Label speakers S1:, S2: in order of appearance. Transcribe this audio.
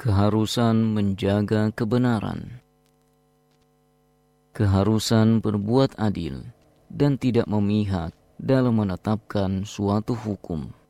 S1: keharusan menjaga kebenaran, keharusan berbuat adil dan tidak memihak dalam menetapkan suatu hukum.